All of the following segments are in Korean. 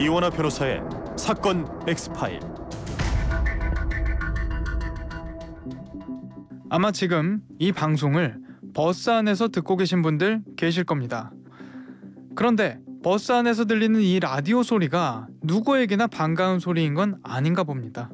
이원화 변호사의 사건 X파일. 아마 지금 이 방송을 버스 안에서 듣고 계신 분들 계실 겁니다. 그런데 버스 안에서 들리는 이 라디오 소리가 누구에게나 반가운 소리인 건 아닌가 봅니다.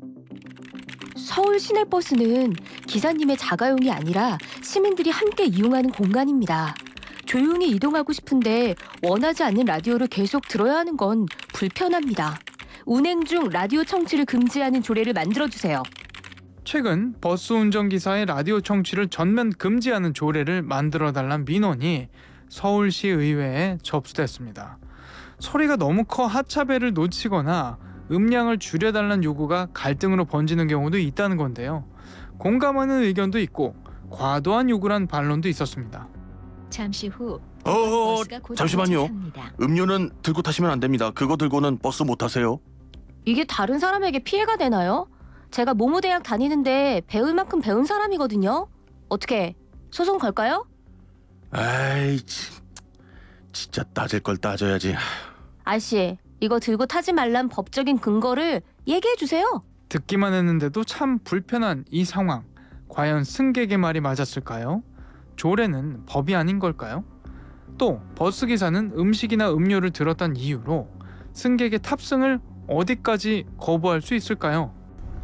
서울 시내버스는 기사님의 자가용이 아니라 시민들이 함께 이용하는 공간입니다. 조용히 이동하고 싶은데 원하지 않는 라디오를 계속 들어야 하는 건 불편합니다. 운행 중 라디오 청취를 금지하는 조례를 만들어주세요. 최근 버스 운전기사의 라디오 청취를 전면 금지하는 조례를 만들어달란 민원이 서울시 의회에 접수됐습니다. 소리가 너무 커 하차배를 놓치거나 음량을 줄여달라는 요구가 갈등으로 번지는 경우도 있다는 건데요. 공감하는 의견도 있고 과도한 요구란 반론도 있었습니다. 잠시 후 잠시만요. 음료는 들고 타시면 안 됩니다. 그거 들고는 버스 못 타세요. 이게 다른 사람에게 피해가 되나요? 제가 모모대학 다니는데 배울 만큼 배운 사람이거든요. 어떻게 소송 걸까요? 에이, 진짜 따질 걸 따져야지. 아씨, 이거 들고 타지 말란 법적인 근거를 얘기해 주세요. 듣기만 했는데도 참 불편한 이 상황. 과연 승객의 말이 맞았을까요? 조례는 법이 아닌 걸까요? 또 버스기사는 음식이나 음료를 들었던 이유로 승객의 탑승을 어디까지 거부할 수 있을까요?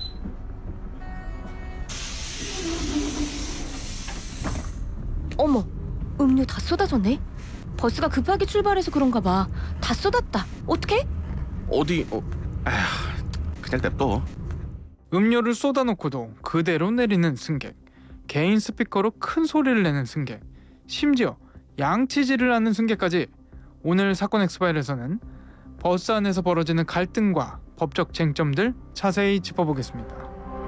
어머, 음료 다 쏟아졌네. 버스가 급하게 출발해서 그런가 봐. 다 쏟았다. 어떡해? 어디? 그냥 냅둬. 음료를 쏟아놓고도 그대로 내리는 승객, 개인 스피커로 큰 소리를 내는 승객, 심지어 양치질을 하는 승객까지. 오늘 사건 엑스파일에서는 버스 안에서 벌어지는 갈등과 법적 쟁점들 자세히 짚어보겠습니다.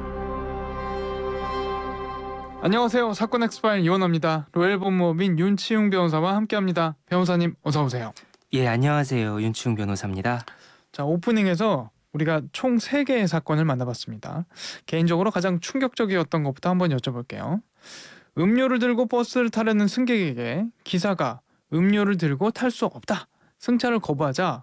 안녕하세요. 사건 엑스파일 이원화입니다. 로엘법무법인 윤치웅 변호사와 함께합니다. 변호사님 어서 오세요. 예, 안녕하세요. 윤치웅 변호사입니다. 자, 오프닝에서 우리가 총 3개의 사건을 만나봤습니다. 개인적으로 가장 충격적이었던 것부터 한번 여쭤볼게요. 음료를 들고 버스를 타려는 승객에게 기사가 음료를 들고 탈 수 없다, 승차를 거부하자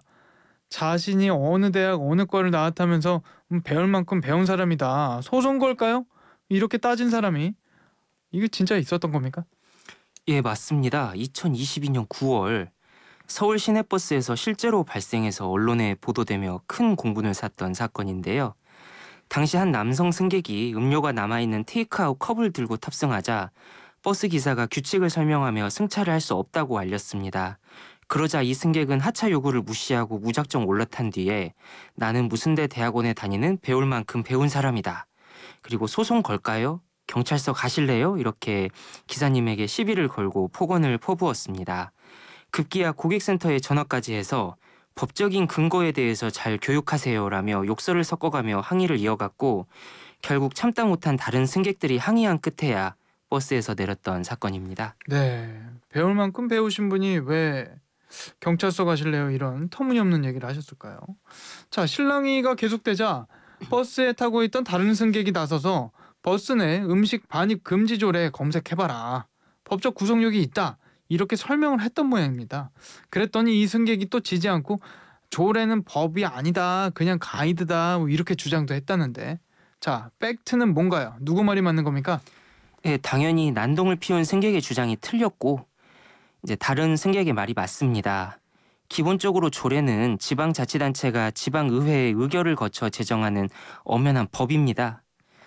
자신이 어느 대학 어느 과를 나왔다면서 배울 만큼 배운 사람이다, 소송 걸까요? 이렇게 따진 사람이 이게 진짜 있었던 겁니까? 예, 맞습니다. 2022년 9월 서울 시내버스에서 실제로 발생해서 언론에 보도되며 큰 공분을 샀던 사건인데요. 당시 한 남성 승객이 음료가 남아있는 테이크아웃 컵을 들고 탑승하자 버스 기사가 규칙을 설명하며 승차를 할 수 없다고 알렸습니다. 그러자 이 승객은 하차 요구를 무시하고 무작정 올라탄 뒤에 나는 무슨 대 대학원에 다니는 배울 만큼 배운 사람이다, 그리고 소송 걸까요? 경찰서 가실래요? 이렇게 기사님에게 시비를 걸고 폭언을 퍼부었습니다. 급기야 고객센터에 전화까지 해서 법적인 근거에 대해서 잘 교육하세요라며 욕설을 섞어가며 항의를 이어갔고, 결국 참다 못한 다른 승객들이 항의한 끝에야 버스에서 내렸던 사건입니다. 네, 배울 만큼 배우신 분이 왜 경찰서 가실래요? 이런 터무니없는 얘기를 하셨을까요? 자, 실랑이가 계속되자 버스에 타고 있던 다른 승객이 나서서 버스 내 음식 반입 금지 조례 검색해봐라, 법적 구속력이 있다, 이렇게 설명을 했던 모양입니다. 그랬더니 이 승객이 또 지지 않고 조례는 법이 아니다, 그냥 가이드다, 이렇게 주장도 했다는데, 자, 팩트는 뭔가요? 누구 말이 맞는 겁니까? 예, 당연히 난동을 피운 승객의 주장이 틀렸고 이제 다른 승객의 말이 맞습니다. 기본적으로 조례는 지방자치단체가 지방의회의 의결을 거쳐 제정하는 엄연한 법입니다.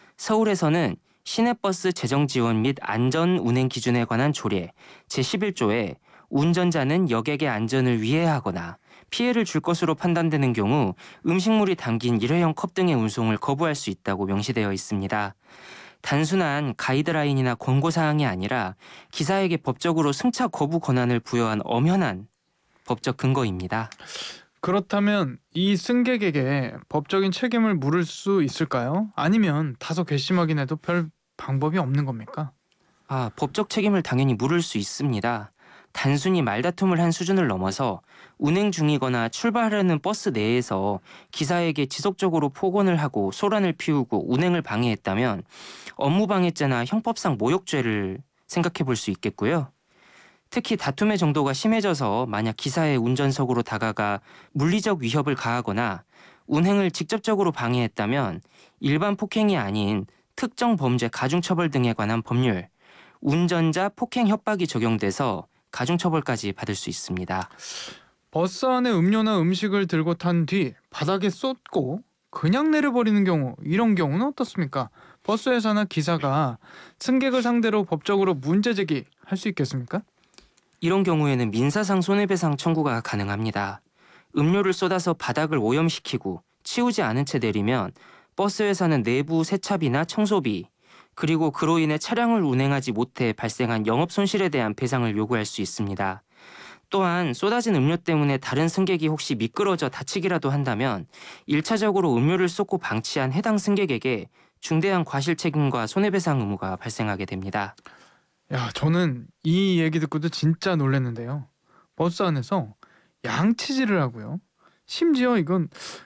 서울에서는 시내버스 재정지원 및 안전 운행 기준에 관한 조례 제11조에 운전자는 여객의 안전을 위해하거나 피해를 줄 것으로 판단되는 경우 음식물이 담긴 일회용 컵 등의 운송을 거부할 수 있다고 명시되어 있습니다. 단순한 가이드라인이나 권고사항이 아니라 기사에게 법적으로 승차 거부 권한을 부여한 엄연한 법적 근거입니다. 그렇다면 이 승객에게 법적인 책임을 물을 수 있을까요? 아니면 다소 괘씸하긴 해도 별 방법이 없는 겁니까? 법적 책임을 당연히 물을 수 있습니다. 단순히 말다툼을 한 수준을 넘어서 운행 중이거나 출발하려는 버스 내에서 기사에게 지속적으로 폭언을 하고 소란을 피우고 운행을 방해했다면 업무방해죄나 형법상 모욕죄를 생각해 볼 수 있겠고요. 특히 다툼의 정도가 심해져서 만약 기사의 운전석으로 다가가 물리적 위협을 가하거나 운행을 직접적으로 방해했다면 일반 폭행이 아닌 특정 범죄 가중처벌 등에 관한 법률, 운전자 폭행 협박이 적용돼서 가중처벌까지 받을 수 있습니다. 버스 안에 음료나 음식을 들고 탄 뒤 바닥에 쏟고 그냥 내려버리는 경우, 이런 경우는 어떻습니까? 버스 회사나 기사가 승객을 상대로 법적으로 문제 제기할 수 있겠습니까? 이런 경우에는 민사상 손해배상 청구가 가능합니다. 음료를 쏟아서 바닥을 오염시키고 치우지 않은 채 내리면 버스 회사는 내부 세차비나 청소비, 그리고 그로 인해 차량을 운행하지 못해 발생한 영업 손실에 대한 배상을 요구할 수 있습니다. 또한 쏟아진 음료 때문에 다른 승객이 혹시 미끄러져 다치기라도 한다면 1차적으로 음료를 쏟고 방치한 해당 승객에게 중대한 과실 책임과 손해배상 의무가 발생하게 됩니다. 야, 저는 이 얘기 듣고도 진짜 놀랐는데요. 버스 안에서 양치질을 하고요. 심지어 이거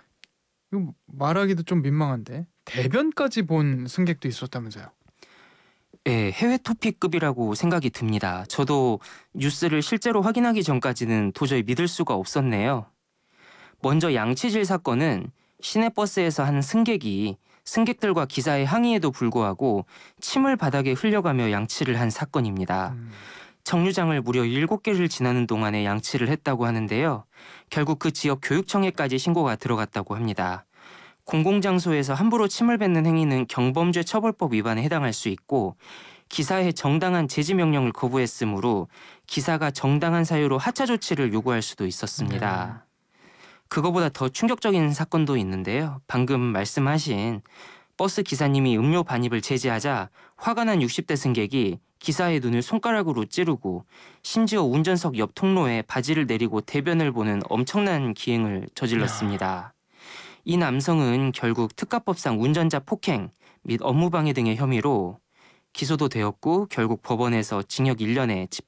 말하기도 좀 민망한데 대변까지 본 승객도 있었다면서요. 네, 해외 토픽급이라고 생각이 듭니다. 저도 뉴스를 실제로 확인하기 전까지는 도저히 믿을 수가 없었네요. 먼저 양치질 사건은 시내버스에서 한 승객이 승객들과 기사의 항의에도 불구하고 침을 바닥에 흘려가며 양치를 한 사건입니다. 정류장을 무려 7개를 지나는 동안에 양치를 했다고 하는데요. 결국 그 지역 교육청에까지 신고가 들어갔다고 합니다. 공공장소에서 함부로 침을 뱉는 행위는 경범죄 처벌법 위반에 해당할 수 있고 기사의 정당한 제지 명령을 거부했으므로 기사가 정당한 사유로 하차 조치를 요구할 수도 있었습니다. 그거보다 더 충격적인 사건도 있는데요. 방금 말씀하신 버스 기사님이 음료 반입을 제지하자 화가 난 60대 승객이 기사의 눈을 손가락으로 찌르고 심지어 운전석 옆 통로에 바지를 내리고 대변을 보는 엄청난 기행을 저질렀습니다. 이 남성은 결국 특가법상 운전자 폭행 및 업무방해 등의 혐의로 기소도 되었고 결국 법원에서 징역 1년에